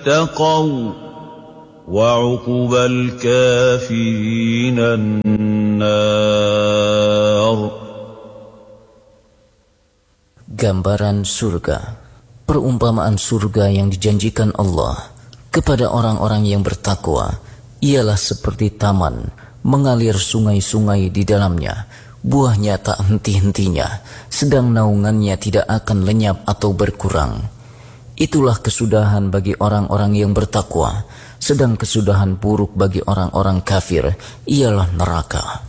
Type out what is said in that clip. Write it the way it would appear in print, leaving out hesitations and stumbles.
اتقوا وعقبى الكافرين النار. Gambaran surga. Perumpamaan surga yang dijanjikan Allah kepada orang-orang yang bertakwa ialah seperti taman, mengalir sungai-sungai di dalamnya, buahnya tak henti-hentinya, sedang naungannya tidak akan lenyap atau berkurang. Itulah kesudahan bagi orang-orang yang bertakwa, sedang kesudahan buruk bagi orang-orang kafir ialah neraka.